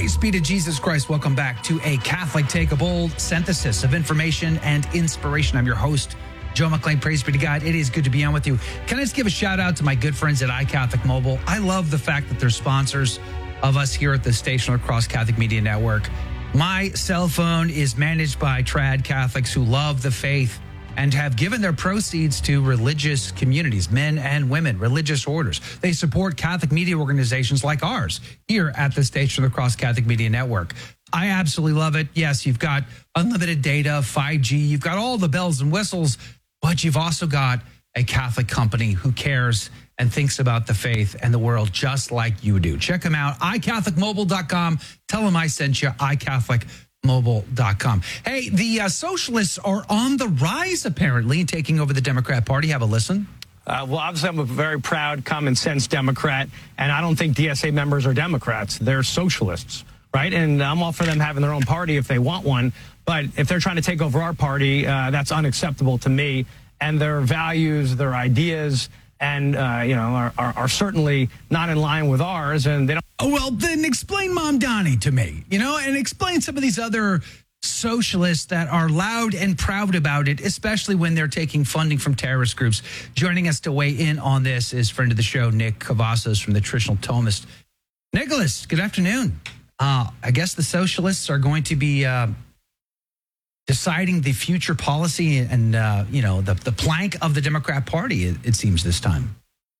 Praise be to Jesus Christ. Welcome back to A Catholic Take, a bold synthesis of information and inspiration. I'm your host, Joe McClain. Praise be to God. It is good to be on with you. Can I just give a shout out to my good friends at iCatholic Mobile? I love the fact that they're sponsors of us here at the station across Catholic Media Network. My cell phone is managed by trad Catholics who love the faith and have given their proceeds to religious communities, men and women, religious orders. They support Catholic media organizations like ours here at the station across Catholic Media Network. I absolutely love it. Yes, you've got unlimited data, 5G, you've got all the bells and whistles, but you've also got a Catholic company who cares and thinks about the faith and the world just like you do. Check them out, iCatholicMobile.com. Tell them I sent you, iCatholicMobile.com. Hey, the socialists are on the rise, apparently, taking over the Democrat Party. Have a listen. Well, obviously, I'm a very proud, common-sense Democrat, and I don't think DSA members are Democrats. They're socialists, right? And I'm all for them having their own party if they want one, but if they're trying to take over our party, that's unacceptable to me. And their values, their ideas, and are certainly not in line with ours, and they don't. Oh, well, then explain Mamdani to me, and explain some of these other socialists that are loud and proud about it, especially when they're taking funding from terrorist groups. Joining us to weigh in on this is friend of the show, Nick Cavazos from the Traditional Thomist. Nicholas, good afternoon. I guess the socialists are going to be deciding the future policy and, the plank of the Democrat Party, it seems this time.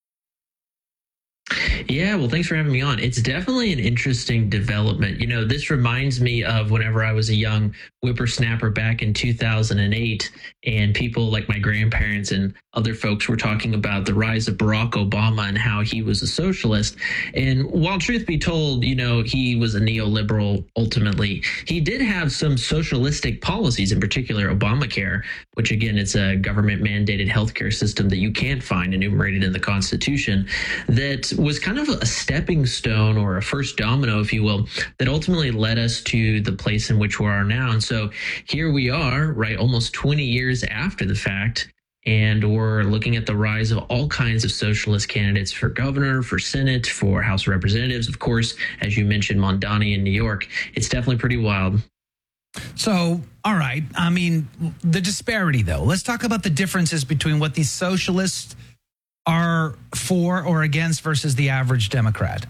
Yeah, well, thanks for having me on. It's definitely an interesting development. This reminds me of whenever I was a young whippersnapper back in 2008, and people like my grandparents and other folks were talking about the rise of Barack Obama and how he was a socialist. And while truth be told, he was a neoliberal ultimately, he did have some socialistic policies, in particular Obamacare, which again, it's a government mandated healthcare system that you can't find enumerated in the Constitution, that was kind of a stepping stone or a first domino, if you will, that ultimately led us to the place in which we are now. And so here we are, right, almost 20 years after the fact, and we're looking at the rise of all kinds of socialist candidates for governor, for Senate, for House of Representatives. Of course, as you mentioned, Mamdani in New York. It's definitely pretty wild. So, all right. I mean, the disparity, though. Let's talk about the differences between what these socialists are for or against versus the average Democrat.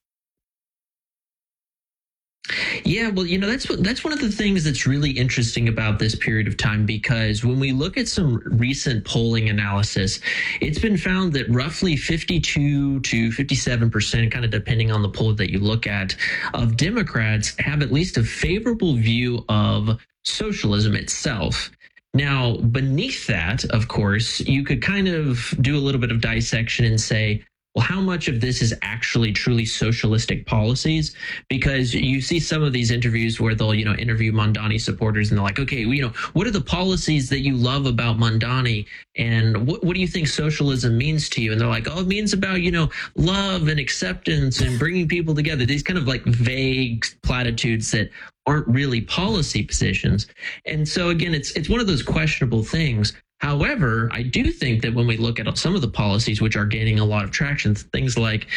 Yeah, well, that's one of the things that's really interesting about this period of time, because when we look at some recent polling analysis, it's been found that roughly 52 to 57%, kind of depending on the poll that you look at, of Democrats have at least a favorable view of socialism itself. Now, beneath that, of course, you could kind of do a little bit of dissection and say, well, how much of this is actually truly socialistic policies? Because you see some of these interviews where they'll, interview Mamdani supporters and they're like, okay, what are the policies that you love about Mamdani? And what do you think socialism means to you? And they're like, oh, it means about, love and acceptance and bringing people together. These kind of like vague platitudes that aren't really policy positions. And so, again, it's one of those questionable things. However, I do think that when we look at some of the policies which are gaining a lot of traction, things like,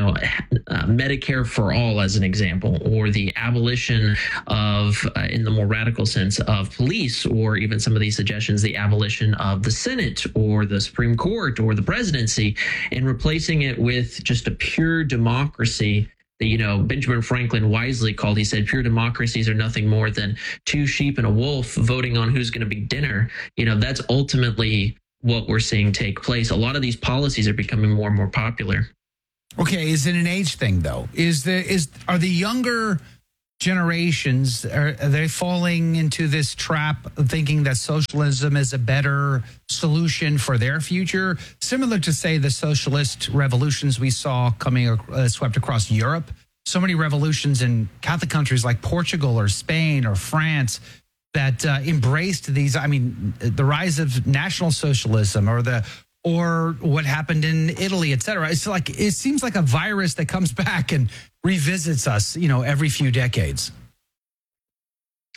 Medicare for all, as an example, or the abolition of, in the more radical sense, of police, or even some of these suggestions, the abolition of the Senate or the Supreme Court or the presidency, and replacing it with just a pure democracy. Benjamin Franklin wisely called, he said, pure democracies are nothing more than two sheep and a wolf voting on who's going to be dinner. That's ultimately what we're seeing take place. A lot of these policies are becoming more and more popular. Okay, is it an age thing, though? Are the younger generations, are they falling into this trap of thinking that socialism is a better solution for their future? Similar to, say, the socialist revolutions we saw coming swept across Europe. So many revolutions in Catholic countries like Portugal or Spain or France that embraced these. I mean, the rise of National Socialism or what happened in Italy, et cetera. It's like, it seems like a virus that comes back and revisits us, every few decades.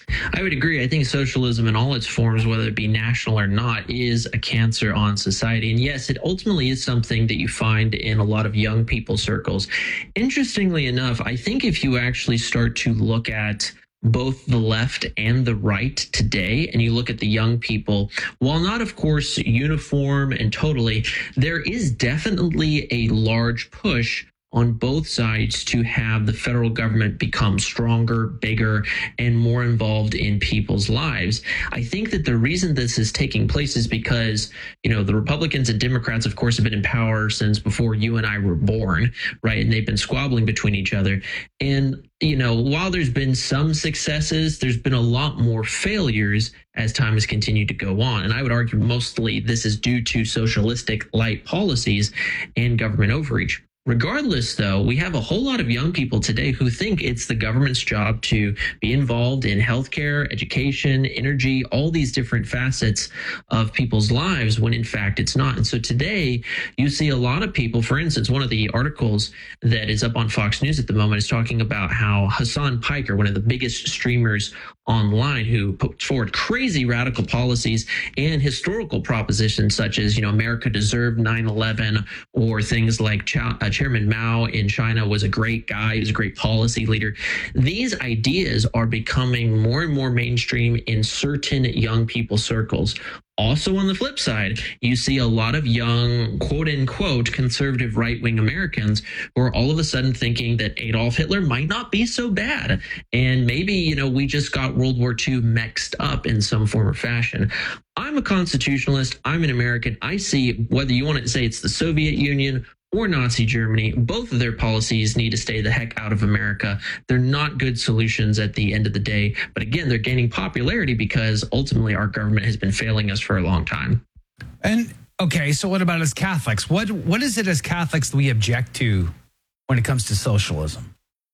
I would agree. I think socialism in all its forms, whether it be national or not, is a cancer on society. And yes, it ultimately is something that you find in a lot of young people circles. Interestingly enough, I think if you actually start to look at both the left and the right today, and you look at the young people, while not, of course, uniform and totally, there is definitely a large push on both sides to have the federal government become stronger, bigger, and more involved in people's lives. I think that the reason this is taking place is because, the Republicans and Democrats, of course, have been in power since before you and I were born, right? And they've been squabbling between each other. And, while there's been some successes, there's been a lot more failures as time has continued to go on. And I would argue mostly this is due to socialistic light policies and government overreach. Regardless, though, we have a whole lot of young people today who think it's the government's job to be involved in healthcare, education, energy, all these different facets of people's lives, when in fact it's not. And so today you see a lot of people, for instance, one of the articles that is up on Fox News at the moment is talking about how Hassan Piker, one of the biggest streamers online, who put forward crazy radical policies and historical propositions such as, America deserved 9/11, or things like Chairman Mao in China was a great guy, he was a great policy leader. These ideas are becoming more and more mainstream in certain young people circles. Also, on the flip side, you see a lot of young, quote unquote, conservative right-wing Americans who are all of a sudden thinking that Adolf Hitler might not be so bad. And maybe, we just got World War II mixed up in some form or fashion. I'm a constitutionalist. I'm an American. I see, whether you want to say it's the Soviet Union or Nazi Germany, both of their policies need to stay the heck out of America. They're not good solutions at the end of the day. But again, they're gaining popularity because ultimately our government has been failing us for a long time. And okay, so what about as Catholics? What is it as Catholics that we object to when it comes to socialism?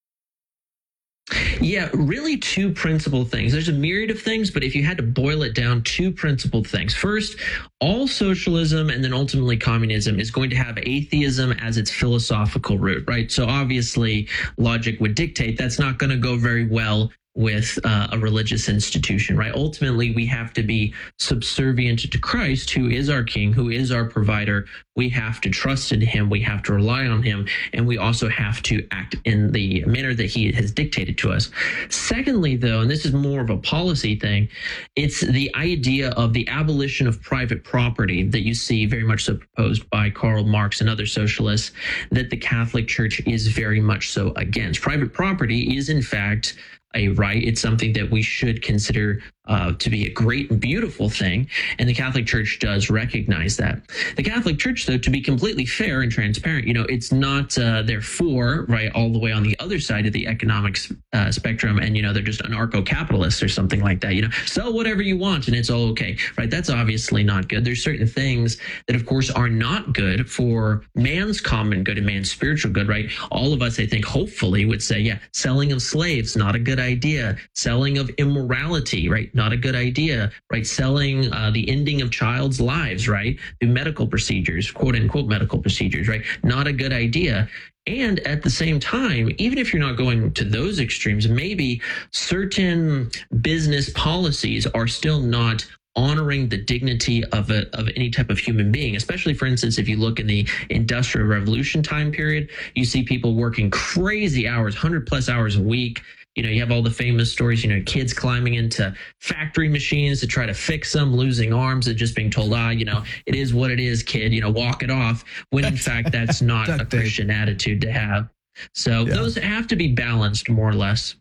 Yeah, really two principal things. There's a myriad of things, but if you had to boil it down, two principal things. First, all socialism and then ultimately communism is going to have atheism as its philosophical root, right? So obviously logic would dictate that's not going to go very well with a religious institution, right? Ultimately, we have to be subservient to Christ, who is our King, who is our provider. We have to trust in him. We have to rely on him. And we also have to act in the manner that he has dictated to us. Secondly, though, and this is more of a policy thing, it's the idea of the abolition of private property that you see very much so proposed by Karl Marx and other socialists, that the Catholic Church is very much so against. Private property is, in fact, a right. It's something that we should consider to be a great and beautiful thing, and the Catholic Church does recognize that. The Catholic Church, though, to be completely fair and transparent, it's not therefore, right, all the way on the other side of the economic spectrum, and, they're just anarcho-capitalists or something like that, sell whatever you want and it's all okay, right? That's obviously not good. There's certain things that, of course, are not good for man's common good and man's spiritual good, right? All of us, I think, hopefully would say, yeah, selling of slaves, not a good idea. Selling of immorality, right? Not a good idea, right? Selling the ending of child's lives, right? Through medical procedures, quote unquote medical procedures, right? Not a good idea. And at the same time, even if you're not going to those extremes, maybe certain business policies are still not honoring the dignity of any type of human being, especially, for instance, if you look in the Industrial Revolution time period, you see people working crazy hours, 100+ hours a week. You have all the famous stories, kids climbing into factory machines to try to fix them, losing arms and just being told, it is what it is, kid, walk it off. When in fact, that's not a Christian attitude to have. So those have to be balanced more or less.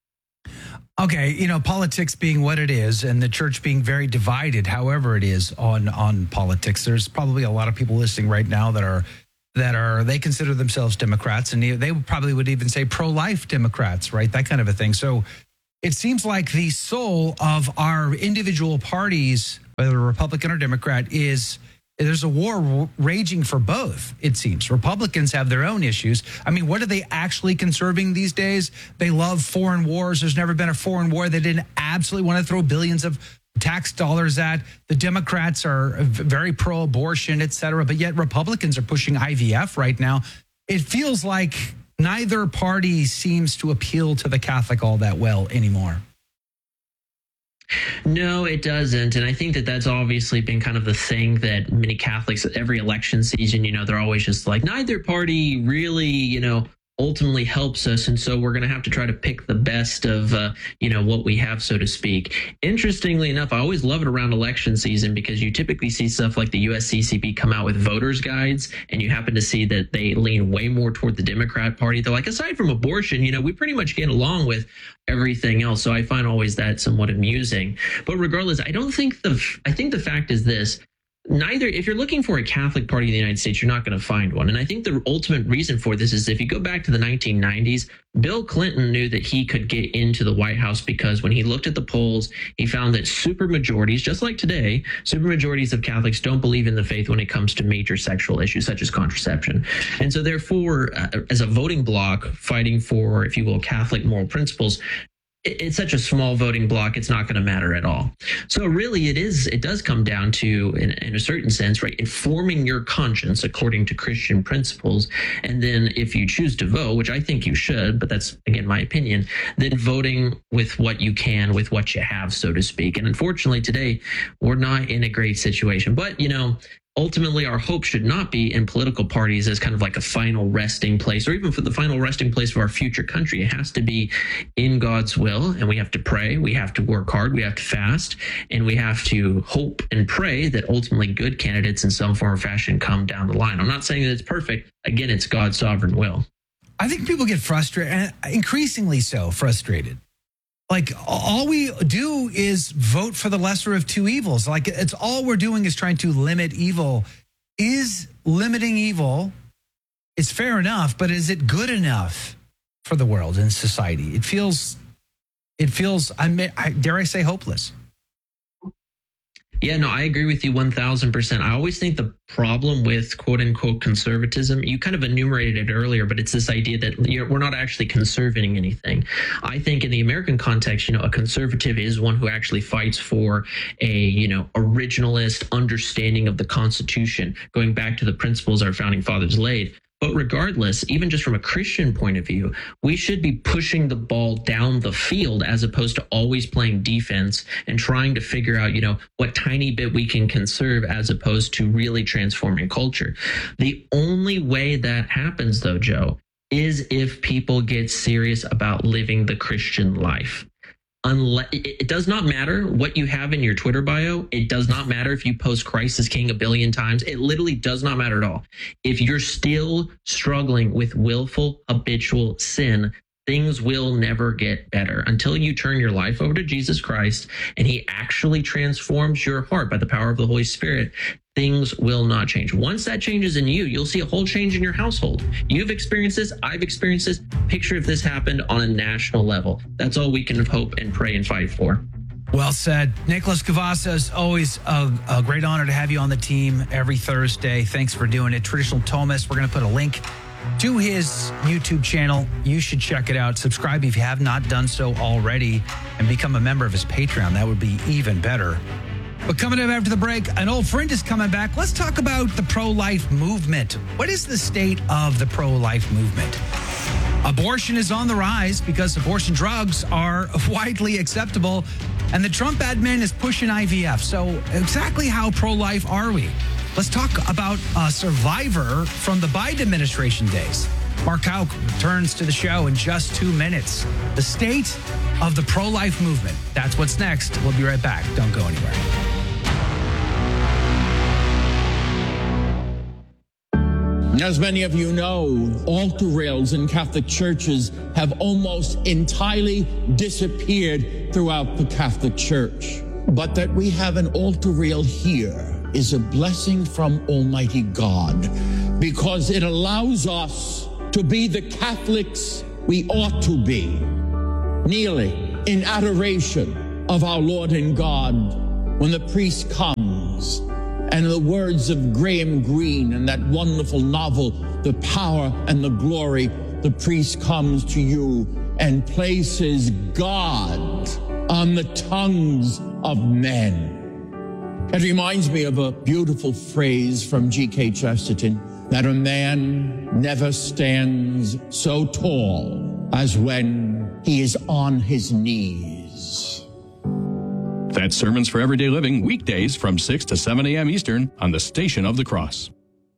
Okay, politics being what it is and the church being very divided, however it is on politics, there's probably a lot of people listening right now that are they consider themselves Democrats, and they probably would even say pro-life Democrats, right? That kind of a thing. So it seems like the soul of our individual parties, whether Republican or Democrat, is there's a war raging for both, it seems. Republicans have their own issues. I mean, what are they actually conserving these days? They love foreign wars. There's never been a foreign war they didn't absolutely want to throw billions of tax dollars at. The Democrats are very pro-abortion, et cetera, but yet Republicans are pushing IVF right now. It feels like neither party seems to appeal to the Catholic all that well anymore. No, it doesn't. And I think that that's obviously been kind of the thing that many Catholics, every election season, they're always just like, neither party really, ultimately helps us. And so we're going to have to try to pick the best of, what we have, so to speak. Interestingly enough, I always love it around election season because you typically see stuff like the USCCB come out with voters guides, and you happen to see that they lean way more toward the Democrat Party. They're like, aside from abortion, we pretty much get along with everything else. So I find always that somewhat amusing. But regardless, I think the fact is this. If you're looking for a Catholic party in the United States, you're not going to find one. And I think the ultimate reason for this is if you go back to the 1990s, Bill Clinton knew that he could get into the White House because when he looked at the polls, he found that supermajorities, just like today, supermajorities of Catholics don't believe in the faith when it comes to major sexual issues such as contraception. And so therefore, as a voting bloc fighting for, if you will, Catholic moral principles, it's such a small voting block, it's not going to matter at all. So really it does come down to, in a certain sense, right, informing your conscience according to Christian principles. And then if you choose to vote, which I think you should, but that's, again, my opinion, then voting with what you can, with what you have, so to speak. And unfortunately today, we're not in a great situation. But, ultimately, our hope should not be in political parties as kind of like a final resting place, or even for the final resting place of our future country. It has to be in God's will, and we have to pray, we have to work hard, we have to fast, and we have to hope and pray that ultimately good candidates in some form or fashion come down the line. I'm not saying that it's perfect. Again, it's God's sovereign will. I think people get frustrated, and increasingly so frustrated. Like, all we do is vote for the lesser of two evils. Like, it's all we're doing is trying to limit evil. Is limiting evil, it's fair enough, but is it good enough for the world and society? It feels, dare I say, hopeless. Yeah, no, I agree with you 1,000%. I always think the problem with quote unquote conservatism, you kind of enumerated it earlier, but it's this idea that we're not actually conserving anything. I think in the American context, a conservative is one who actually fights for a, originalist understanding of the Constitution, going back to the principles our founding fathers laid. But regardless, even just from a Christian point of view, we should be pushing the ball down the field as opposed to always playing defense and trying to figure out, what tiny bit we can conserve as opposed to really transforming culture. The only way that happens, though, Joe, is if people get serious about living the Christian life. It does not matter what you have in your Twitter bio. It does not matter if you post Christ is King a billion times. It literally does not matter at all. If you're still struggling with willful, habitual sin, things will never get better until you turn your life over to Jesus Christ and he actually transforms your heart by the power of the Holy Spirit. Things will not change. Once that changes in you, you'll see a whole change in your household. You've experienced this. I've experienced this. Picture if this happened on a national level. That's all we can hope and pray and fight for. Well said. Nicholas Cavazos, always a great honor to have you on the team every Thursday. Thanks for doing it. Traditional Thomist, we're going to put a link to his YouTube channel. You should check it out. Subscribe if you have not done so already and become a member of his Patreon. That would be even better. But coming up after the break, an old friend is coming back. Let's talk about the pro-life movement. What is the state of the pro-life movement? Abortion is on the rise because abortion drugs are widely acceptable, and the Trump admin is pushing IVF. So exactly how pro-life are we? Let's talk about a survivor from the Biden administration days. Mark Houck returns to the show in just 2 minutes. The state of the pro-life movement. That's what's next. We'll be right back. Don't go anywhere. As many of you know, altar rails in Catholic churches have almost entirely disappeared throughout the Catholic Church. But that we have an altar rail here is a blessing from Almighty God, because it allows us to be the Catholics we ought to be, kneeling in adoration of our Lord and God when the priest comes. And in the words of Graham Greene in that wonderful novel, The Power and the Glory, the priest comes to you and places God on the tongues of men. It reminds me of a beautiful phrase from G.K. Chesterton, that a man never stands so tall as when he is on his knees. That's Sermons for Everyday Living, weekdays from 6 to 7 a.m. Eastern on the Station of the Cross.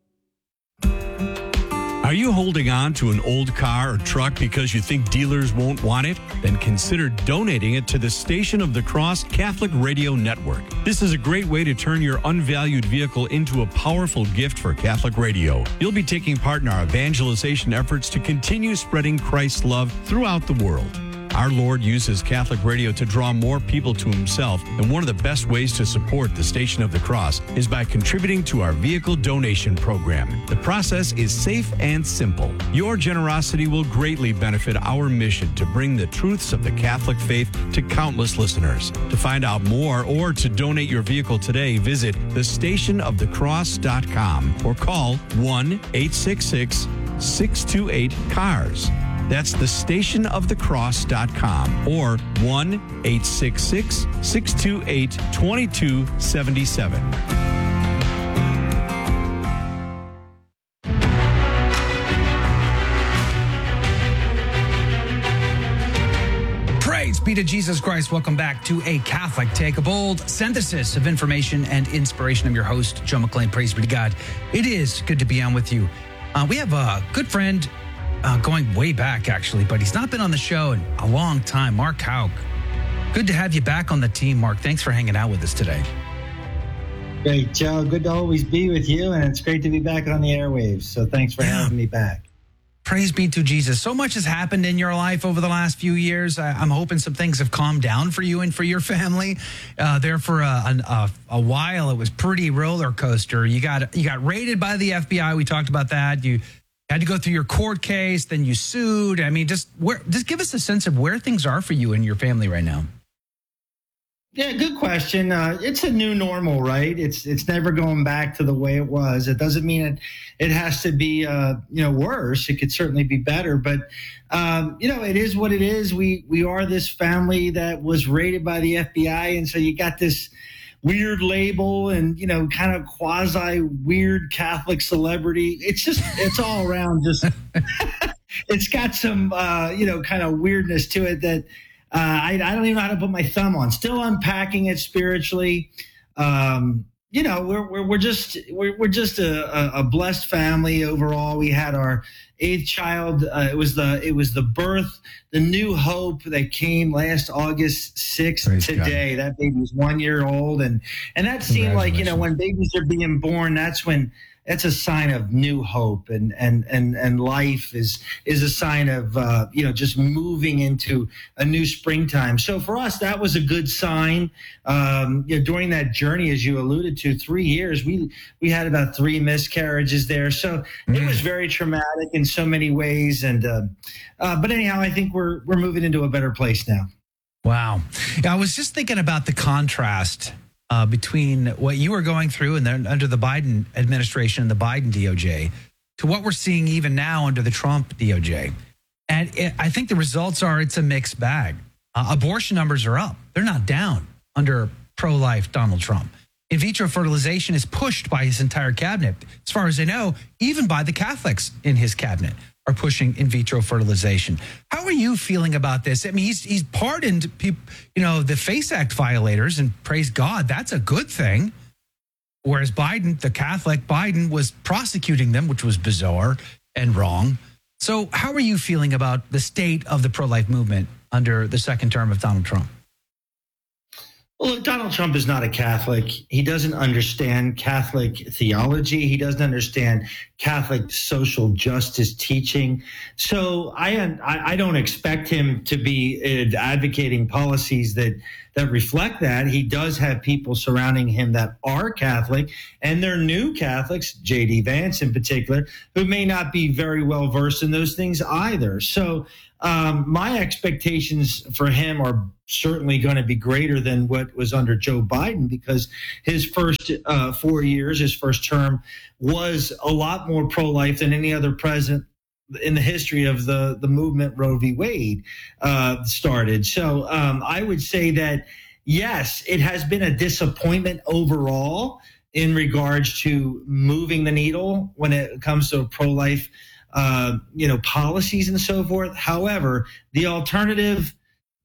Are you holding on to an old car or truck because you think dealers won't want it? Then consider donating it to the Station of the Cross Catholic Radio Network. This is a great way to turn your unvalued vehicle into a powerful gift for Catholic radio. You'll be taking part in our evangelization efforts to continue spreading Christ's love throughout the world. Our Lord uses Catholic radio to draw more people to himself, and one of the best ways to support the Station of the Cross is by contributing to our vehicle donation program. The process is safe and simple. Your generosity will greatly benefit our mission to bring the truths of the Catholic faith to countless listeners. To find out more or to donate your vehicle today, visit thestationofthecross.com or call 1-866-628-CARS. That's thestationofthecross.com or 1-866-628-2277. Praise be to Jesus Christ. Welcome back to A Catholic Take, a bold synthesis of information and inspiration. I'm your host, Joe McClain. Praise be to God. It is good to be on with you. We have a good friend going way back, actually, but he's not been on the show in a long time. Mark Houck. Good to have you back on the team, Mark. Thanks for hanging out with us today. Great, Joe. Good to always be with you, and it's great to be back on the airwaves. So thanks for having me back. Praise be to Jesus. So much has happened in your life over the last few years. I'm hoping some things have calmed down for you and for your family. There for a while, it was pretty roller coaster. You got raided by the FBI. We talked about that. You had to go through your court case, then you sued. I mean, just give us a sense of where things are for you and your family right now. Yeah, good question. It's a new normal, right? It's never going back to the way it was. It doesn't mean it has to be worse. It could certainly be better, but it is what it is. We are this family that was raided by the FBI, and so you got this weird label and, kind of quasi weird Catholic celebrity. It's all around just, it's got some, kind of weirdness to it that I don't even know how to put my thumb on. Still unpacking it spiritually. We're just a blessed family overall. We had our 8th child. It was the birth, the new hope that came last August 6th. Praise today. God. That baby was 1 year old, and that seemed like when babies are being born, that's a sign of new hope, and life is a sign of just moving into a new springtime. So for us, that was a good sign. During that journey, as you alluded to, 3 years, we had about 3 miscarriages there. So it was very traumatic in so many ways. And but anyhow, I think we're moving into a better place now. Wow. I was just thinking about the contrast between what you were going through and then under the Biden administration and the Biden DOJ to what we're seeing even now under the Trump DOJ. And I think the results are it's a mixed bag. Abortion numbers are up. They're not down under pro-life Donald Trump. In vitro fertilization is pushed by his entire cabinet. As far as I know, even by the Catholics in his cabinet are pushing in vitro fertilization. How are you feeling about this? I mean, he's pardoned people, the FACE Act violators, and praise God, that's a good thing. Whereas Biden, the Catholic Biden, was prosecuting them, which was bizarre and wrong. So how are you feeling about the state of the pro-life movement under the second term of Donald Trump? Well, look, Donald Trump is not a Catholic. He doesn't understand Catholic theology. He doesn't understand Catholic social justice teaching. So I don't expect him to be advocating policies that reflect that. He does have people surrounding him that are Catholic, and they're new Catholics, J.D. Vance in particular, who may not be very well versed in those things either. So my expectations for him are certainly going to be greater than what was under Joe Biden, because his first 4 years, his first term, was a lot more pro-life than any other president in the history of the movement Roe v. Wade started. So I would say that, yes, it has been a disappointment overall in regards to moving the needle when it comes to pro-life policies and so forth. However, the alternative,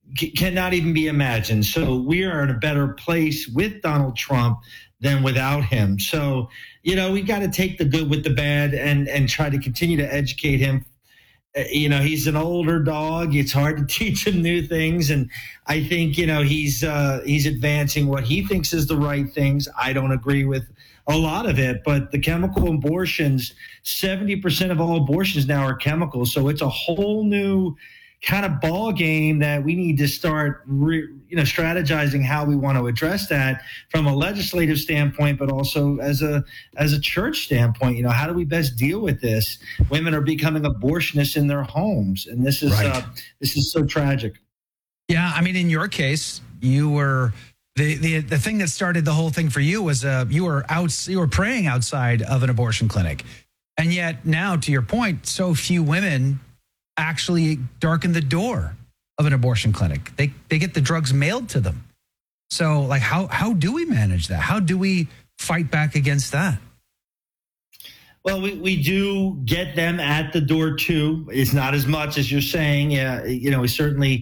cannot even be imagined. So we are in a better place with Donald Trump than without him. So, we got to take the good with the bad and try to continue to educate him. He's an older dog. It's hard to teach him new things. And I think, he's advancing what he thinks is the right things. I don't agree with a lot of it, but the chemical abortions, 70% of all abortions now are chemicals. So it's a whole new kind of ball game that we need to start, strategizing how we want to address that from a legislative standpoint, but also as a church standpoint. How do we best deal with this? Women are becoming abortionists in their homes, and this is Right. This is so tragic. Yeah, I mean, in your case, you were the thing that started the whole thing for you was you were praying outside of an abortion clinic, and yet now, to your point, so few women actually darken the door of an abortion clinic. They get the drugs mailed to them. So, like, how do we manage that? How do we fight back against that? Well, we do get them at the door too. It's not as much as you're saying. Yeah, we certainly,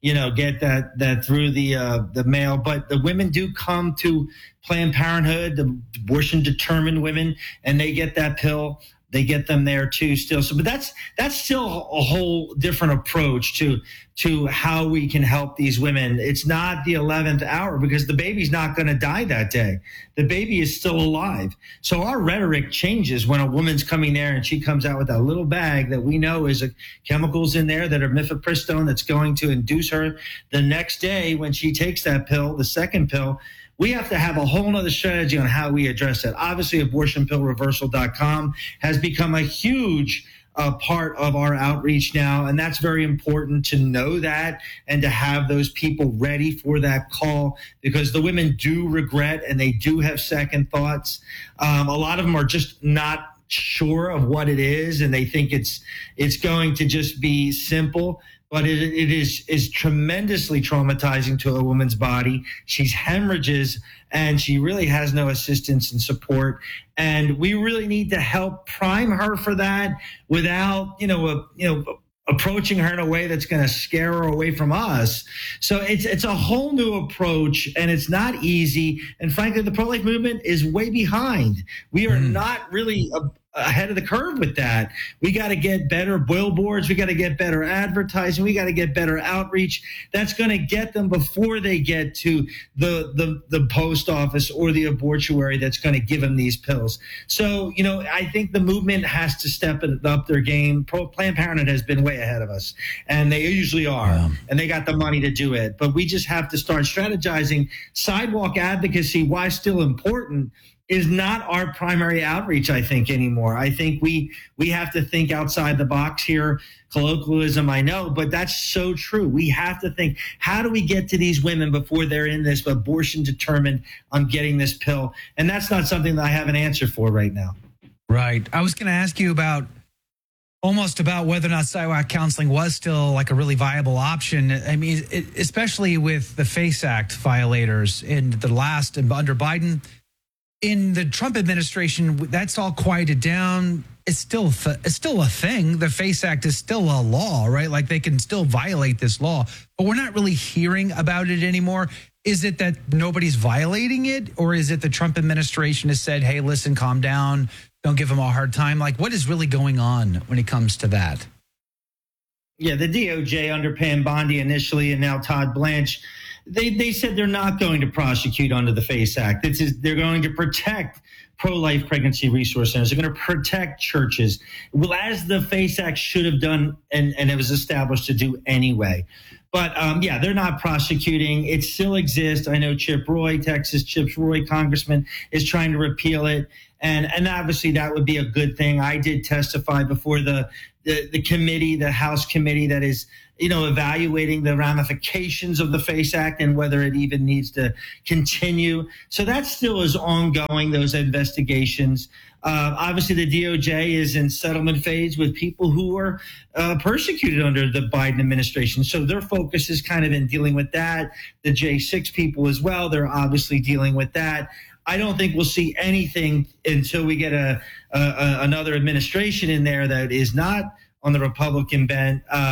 get that through the mail. But the women do come to Planned Parenthood, the abortion determined women, and they get that pill. They get them there too still. So, but that's still a whole different approach to how we can help these women. It's not the 11th hour because the baby's not going to die that day. The baby is still alive. So our rhetoric changes when a woman's coming there and she comes out with that little bag that we know is chemicals in there that are mifepristone that's going to induce her the next day when she takes that pill, the second pill. We have to have a whole other strategy on how we address that. Obviously, abortionpillreversal.com has become a huge part of our outreach now, and that's very important to know that and to have those people ready for that call because the women do regret and they do have second thoughts. A lot of them are just not sure of what it is, and they think it's going to just be simple. But it is tremendously traumatizing to a woman's body. She's hemorrhages, and she really has no assistance and support. And we really need to help prime her for that without, approaching her in a way that's going to scare her away from us. So it's a whole new approach, and it's not easy. And frankly, the pro-life movement is way behind. We are not really ahead of the curve with that. We got to get better billboards. We got to get better advertising. We got to get better outreach. That's going to get them before they get to the post office or the abortuary that's going to give them these pills. So, I think the movement has to step up their game. Planned Parenthood has been way ahead of us, and they usually are, and they got the money to do it. But we just have to start strategizing. Sidewalk advocacy, why still important, is not our primary outreach, I think, anymore. I think we have to think outside the box here. Colloquialism, I know, but that's so true. We have to think, how do we get to these women before they're in this abortion determined on getting this pill? And that's not something that I have an answer for right now. Right. I was going to ask you about whether or not sidewalk counseling was still like a really viable option. I mean, especially with the FACE Act violators in the last under Biden. In the Trump administration, that's all quieted down. It's still a thing. The FACE Act is still a law, right? Like they can still violate this law, but we're not really hearing about it anymore. Is it that nobody's violating it, or is it the Trump administration has said, hey, listen, calm down, don't give them a hard time? Like, what is really going on when it comes to that? Yeah, the DOJ under Pam Bondi initially and now Todd Blanche, they said they're not going to prosecute under the FACE Act. They're going to protect pro-life pregnancy resource centers. They're going to protect churches, well, as the FACE Act should have done, and it was established to do anyway. But they're not prosecuting. It still exists. I know Chip Roy, congressman, is trying to repeal it. And obviously that would be a good thing. I did testify before the committee, the House committee that is, evaluating the ramifications of the FACE Act and whether it even needs to continue. So that still is ongoing, those investigations. Obviously, the DOJ is in settlement phase with people who are persecuted under the Biden administration. So their focus is kind of in dealing with that. The J6 people as well, they're obviously dealing with that. I don't think we'll see anything until we get another administration in there that is not on the Republican bent.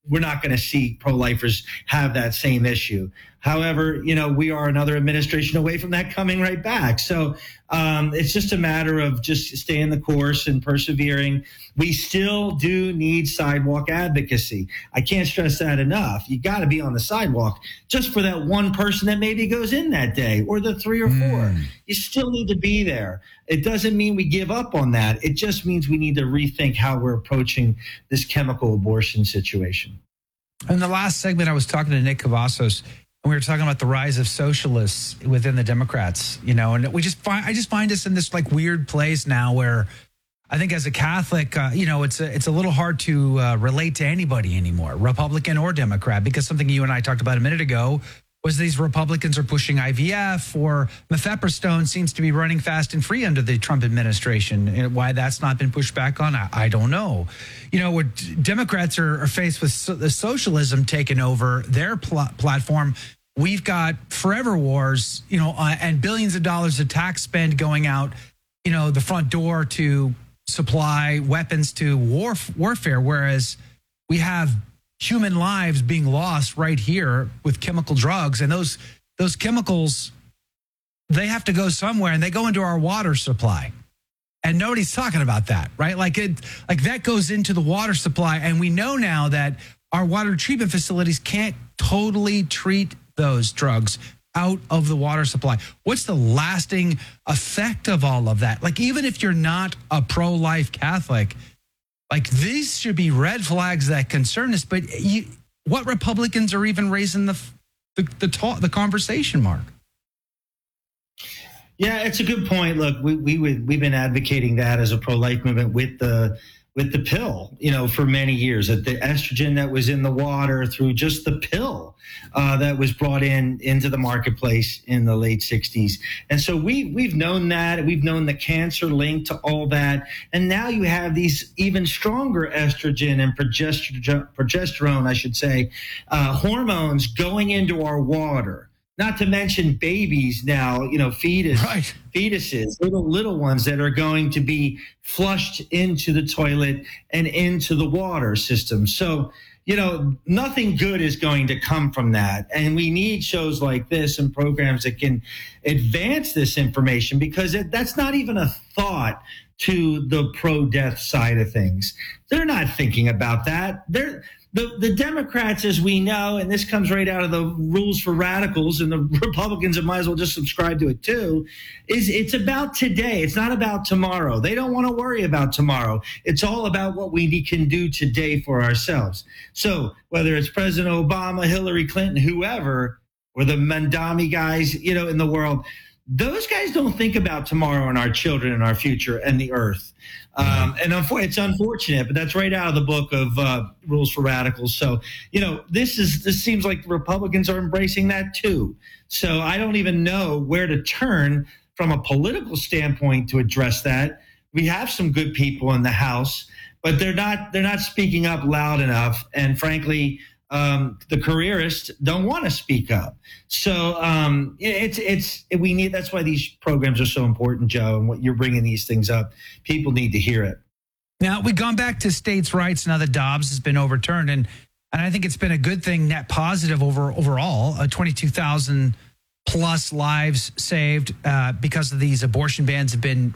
we're not going to see pro-lifers have that same issue. However, we are another administration away from that coming right back. So it's just a matter of just staying the course and persevering. We still do need sidewalk advocacy. I can't stress that enough. You got to be on the sidewalk just for that one person that maybe goes in that day, or the 3 or 4. You still need to be there. It doesn't mean we give up on that. It just means we need to rethink how we're approaching this chemical abortion situation. In the last segment, I was talking to Nick Cavazos, and we were talking about the rise of socialists within the Democrats, and I just find us in this like weird place now where I think as a Catholic, it's a little hard to relate to anybody anymore, Republican or Democrat, because something you and I talked about a minute ago was these Republicans are pushing IVF, or mifepristone seems to be running fast and free under the Trump administration. And why that's not been pushed back on, I don't know. Where Democrats are faced with the socialism taking over their platform. We've got forever wars, and billions of dollars of tax spend going out, the front door to supply weapons to warfare, whereas we have human lives being lost right here with chemical drugs. And those chemicals, they have to go somewhere, and they go into our water supply. And nobody's talking about that, right? Like that goes into the water supply. And we know now that our water treatment facilities can't totally treat those drugs out of the water supply. What's the lasting effect of all of that? Like, even if you're not a pro-life Catholic, like, these should be red flags that concern us. But what Republicans are even raising the conversation, Mark? Yeah, it's a good point. Look, we've been advocating that as a pro-life movement with the pill, for many years. That the estrogen that was in the water through just the pill that was brought into the marketplace in the late 60s. And so we've known that. We've known the cancer link to all that. And now you have these even stronger estrogen and progesterone, I should say, hormones going into our water. Not to mention babies now, fetuses, little ones that are going to be flushed into the toilet and into the water system. So, nothing good is going to come from that. And we need shows like this and programs that can advance this information, because that's not even a thought to the pro-death side of things. They're not thinking about that. The Democrats, as we know, and this comes right out of the Rules for Radicals, and the Republicans might as well just subscribe to it too, is it's about today. It's not about tomorrow. They don't want to worry about tomorrow. It's all about what we can do today for ourselves. So whether it's President Obama, Hillary Clinton, whoever, or the Mandami guys, in the world, those guys don't think about tomorrow and our children and our future and the earth. And it's unfortunate, but that's right out of the book of Rules for Radicals. So, this seems like Republicans are embracing that too. So I don't even know where to turn from a political standpoint to address that. We have some good people in the House, but they're not speaking up loud enough. And frankly, the careerists don't want to speak up. So we need. That's why these programs are so important, Joe. And what you're bringing these things up, people need to hear it. Now, we've gone back to states' rights now that Dobbs has been overturned, and I think it's been a good thing, net positive overall. 22,000 plus lives saved because of these abortion bans have been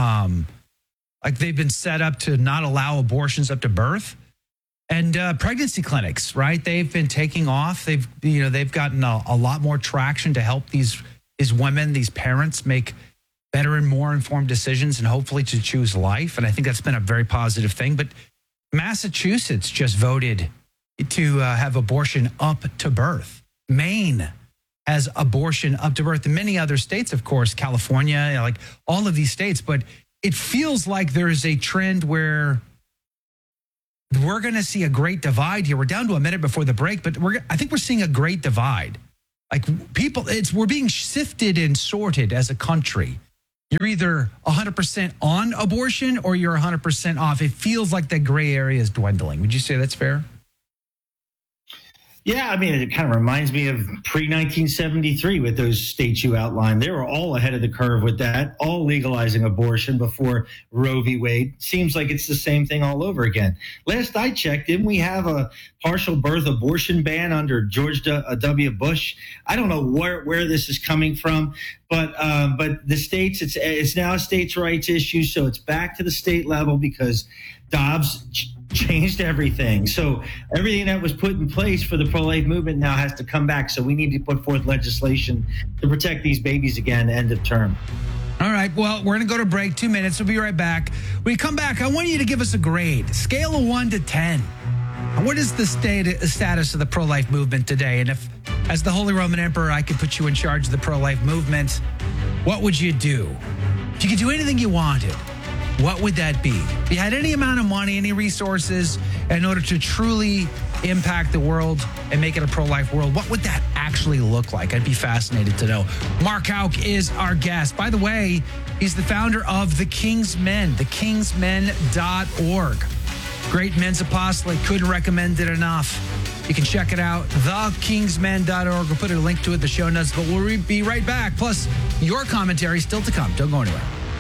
they've been set up to not allow abortions up to birth. And pregnancy clinics, right? They've been taking off. They've gotten a lot more traction to help these women, these parents, make better and more informed decisions, and hopefully to choose life. And I think that's been a very positive thing. But Massachusetts just voted to have abortion up to birth. Maine has abortion up to birth, and many other states, of course, California, like all of these states. But it feels like there is a trend where we're going to see a great divide here. We're down to a minute before the break, but I think we're seeing a great divide. Like, we're being sifted and sorted as a country. You're either 100% on abortion or you're 100% off. It feels like that gray area is dwindling. Would you say that's fair? Yeah, I mean, it kind of reminds me of pre-1973 with those states you outlined. They were all ahead of the curve with that, all legalizing abortion before Roe v. Wade. Seems like it's the same thing all over again. Last I checked, didn't we have a partial birth abortion ban under George W. Bush? I don't know where this is coming from, but the states, it's now a states' rights issue, so it's back to the state level because Dobbs changed everything. So everything that was put in place for the pro-life movement now has to come back. So we need to put forth legislation to protect these babies again, end of term. All right, well, we're going to go to break. 2 minutes. We'll be right back. When we come back, I want you to give us a grade, scale of 1 to 10. What is the status of the pro-life movement today? And if, as the Holy Roman Emperor, I could put you in charge of the pro-life movement, what would you do? If you could do anything you wanted, what would that be? If you had any amount of money, any resources in order to truly impact the world and make it a pro-life world, what would that actually look like? I'd be fascinated to know. Mark Houck is our guest. By the way, he's the founder of The King's Men, thekingsmen.org. Great men's apostolate. Couldn't recommend it enough. You can check it out, thekingsmen.org. We'll put a link to it in the show notes, but we'll be right back. Plus, your commentary still to come. Don't go anywhere.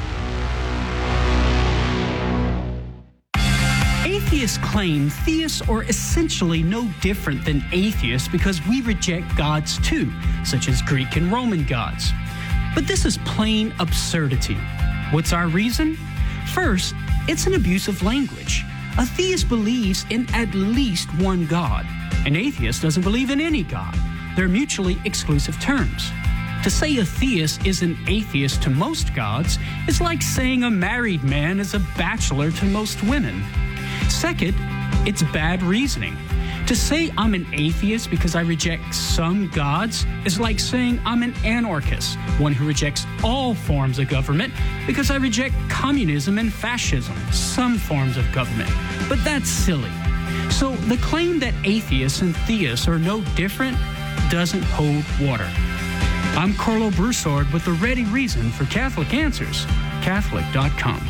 Atheists claim theists are essentially no different than atheists because we reject gods too, such as Greek and Roman gods. But this is plain absurdity. What's our reason? First, it's an abuse of language. A theist believes in at least one God. An atheist doesn't believe in any God. They're mutually exclusive terms. To say a theist is an atheist to most gods is like saying a married man is a bachelor to most women. Second, it's bad reasoning. To say I'm an atheist because I reject some gods is like saying I'm an anarchist, one who rejects all forms of government because I reject communism and fascism, some forms of government. But that's silly. So the claim that atheists and theists are no different doesn't hold water. I'm Carlo Broussard with the ready reason for Catholic Answers, Catholic.com.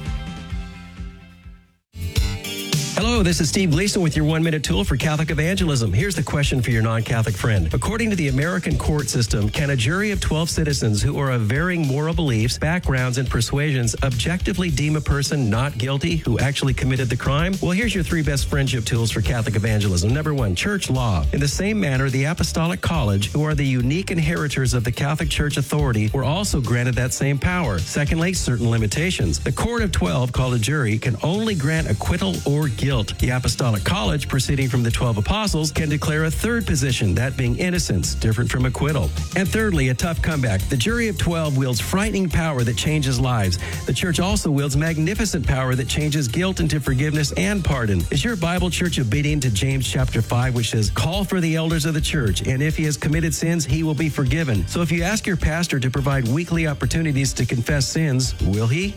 Hello, this is Steve Gleason with your 1-minute tool for Catholic evangelism. Here's the question for your non-Catholic friend. According to the American court system, can a jury of 12 citizens who are of varying moral beliefs, backgrounds, and persuasions objectively deem a person not guilty who actually committed the crime? Well, here's your 3 best friendship tools for Catholic evangelism. Number 1, church law. In the same manner, the Apostolic College, who are the unique inheritors of the Catholic Church authority, were also granted that same power. Secondly, certain limitations. The court of 12, called a jury, can only grant acquittal or guilt. The Apostolic College, proceeding from the 12 apostles, can declare a third position, that being innocence, different from acquittal. And thirdly, a tough comeback. The jury of 12 wields frightening power that changes lives. The church also wields magnificent power that changes guilt into forgiveness and pardon. Is your Bible church obedient to James chapter 5, which says, call for the elders of the church, and if he has committed sins, he will be forgiven. So if you ask your pastor to provide weekly opportunities to confess sins, will he?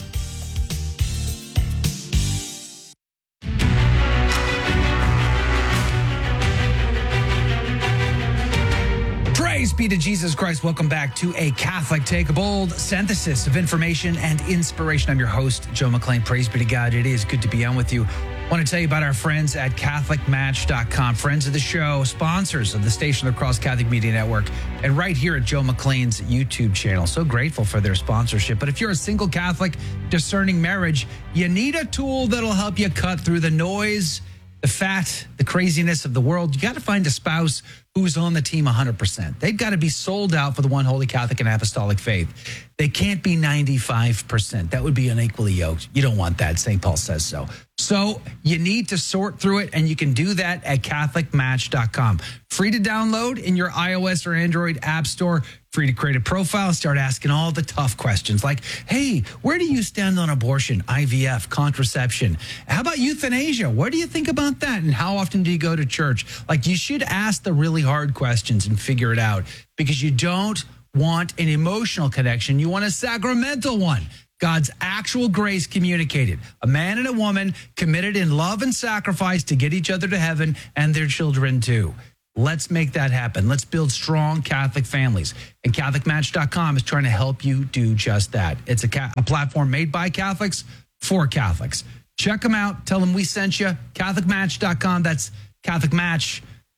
Praise be to Jesus Christ. Welcome back to a Catholic Take a Bold synthesis of information and inspiration. I'm your host, Joe McClain. Praise be to God. It is good to be on with you. I want to tell you about our friends at CatholicMatch.com, friends of the show, sponsors of the station across Catholic Media Network, and right here at Joe McClain's YouTube channel. So grateful for their sponsorship. But if you're a single Catholic discerning marriage, you need a tool that'll help you cut through the noise, the fat, the craziness of the world. You got to find a spouse who's on the team 100%. They've got to be sold out for the one holy Catholic and apostolic faith. They can't be 95%. That would be unequally yoked. You don't want that. St. Paul says so. So you need to sort through it, and you can do that at CatholicMatch.com. Free to download in your iOS or Android app store. Free to create a profile, start asking all the tough questions like, hey, where do you stand on abortion, IVF, contraception? How about euthanasia? What do you think about that? And how often do you go to church? Like, you should ask the really hard questions and figure it out, because you don't want an emotional connection. You want a sacramental one. God's actual grace communicated. A man and a woman committed in love and sacrifice to get each other to heaven and their children too. Let's make that happen. Let's build strong Catholic families. And CatholicMatch.com is trying to help you do just that. It's a platform made by Catholics for Catholics. Check them out. Tell them we sent you. CatholicMatch.com. That's Catholic Match.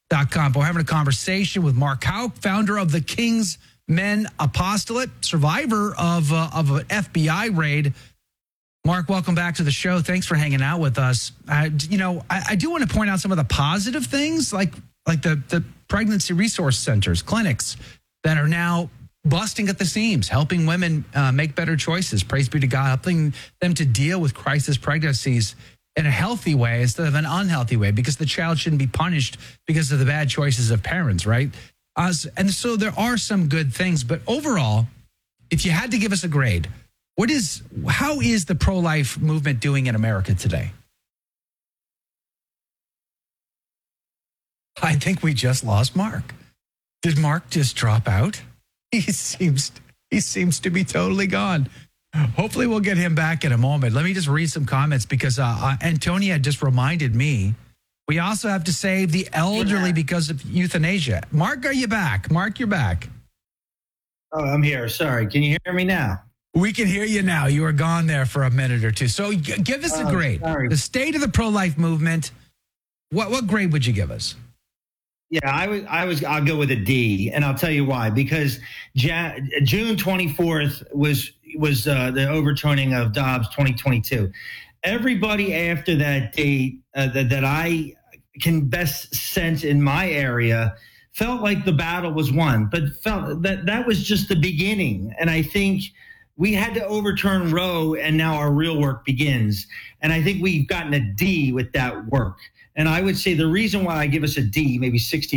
We're having a conversation with Mark Houck, founder of the King's Men Apostolate, survivor of an FBI raid. Mark, welcome back to the show. Thanks for hanging out with us. I do want to point out some of the positive things, like the pregnancy resource centers, clinics that are now busting at the seams, helping women make better choices. Praise be to God, helping them to deal with crisis pregnancies in a healthy way instead of an unhealthy way, because the child shouldn't be punished because of the bad choices of parents, right? And so there are some good things, but overall, if you had to give us a grade, how is the pro-life movement doing in America today? I think we just lost Mark. Did Mark just drop out? He seems to be totally gone. Hopefully we'll get him back in a moment. Let me just read some comments because Antonia just reminded me. We also have to save the elderly because of euthanasia. Mark, are you back? Mark, you're back. Oh, I'm here. Sorry. Can you hear me now? We can hear you now. You were gone there for a minute or two. So give us a grade. Sorry. The state of the pro-life movement. What grade would you give us? Yeah, I'll go with a D, and I'll tell you why. Because June 24th was the overturning of Dobbs 2022. Everybody after that date that I can best sense in my area felt like the battle was won, but felt that was just the beginning. And I think we had to overturn Roe, and now our real work begins. And I think we've gotten a D with that work. And I would say the reason why I give us a D, maybe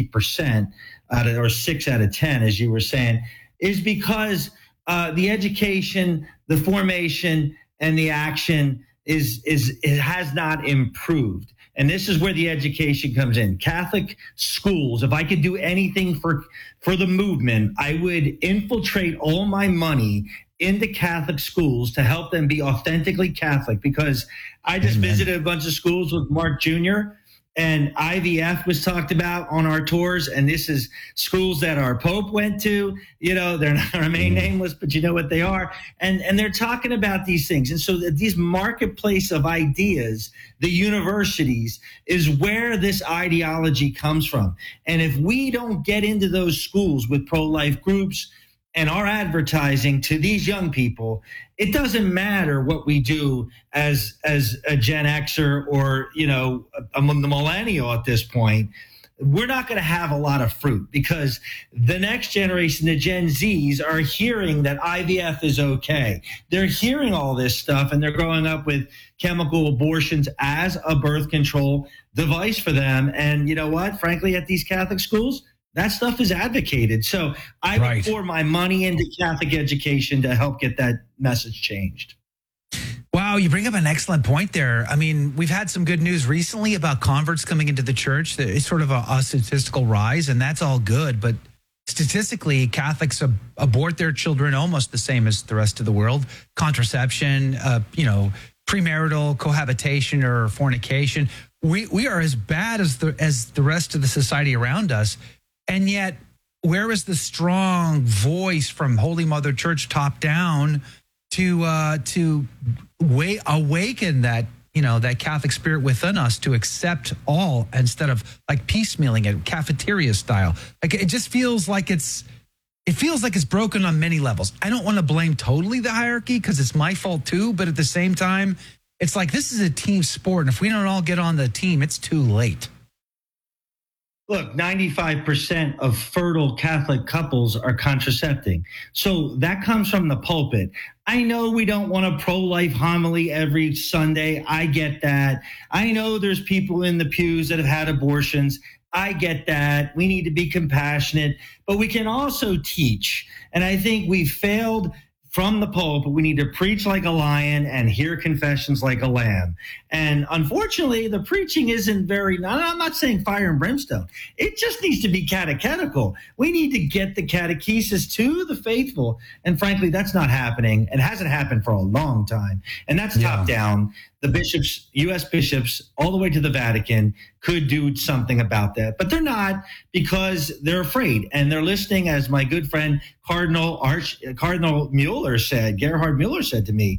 60% or 6 out of 10, as you were saying, is because the education, the formation, and the action it has not improved. And this is where the education comes in. Catholic schools, if I could do anything for the movement, I would infiltrate all my money into Catholic schools to help them be authentically Catholic, because I just visited a bunch of schools with Mark Jr., and IVF was talked about on our tours. And this is schools that our Pope went to. You know, they're not remain nameless, but you know what they are. And they're talking about these things. And so these marketplace of ideas, the universities, is where this ideology comes from. And if we don't get into those schools with pro-life groups and our advertising to these young people, it doesn't matter what we do as a Gen Xer or, the millennial at this point. We're not going to have a lot of fruit, because the next generation, the Gen Zs, are hearing that IVF is okay. They're hearing all this stuff, and they're growing up with chemical abortions as a birth control device for them. And you know what? Frankly, at these Catholic schools, that stuff is advocated. So I would pour my money into Catholic education to help get that message changed. Wow, you bring up an excellent point there. I mean, we've had some good news recently about converts coming into the church. It's sort of a statistical rise, and that's all good. But statistically, Catholics abort their children almost the same as the rest of the world. Contraception, premarital cohabitation or fornication. We are as bad as the rest of the society around us. And yet, where is the strong voice from Holy Mother Church top down to awaken that Catholic spirit within us to accept all instead of like piecemealing it, cafeteria style? Like it just feels like it's broken on many levels. I don't want to blame totally the hierarchy because it's my fault too, but at the same time, it's like this is a team sport, and if we don't all get on the team, it's too late. Look, 95% of fertile Catholic couples are contracepting. So that comes from the pulpit. I know we don't want a pro-life homily every Sunday. I get that. I know there's people in the pews that have had abortions. I get that. We need to be compassionate, but we can also teach. And I think we failed from the Pope. We need to preach like a lion and hear confessions like a lamb. And unfortunately, the preaching isn't I'm not saying fire and brimstone. It just needs to be catechetical. We need to get the catechesis to the faithful. And frankly, that's not happening. It hasn't happened for a long time. And that's top down. The bishops, U.S. bishops, all the way to the Vatican could do something about that. But they're not, because they're afraid. And they're listening, as my good friend Cardinal Mueller said, Gerhard Mueller said to me,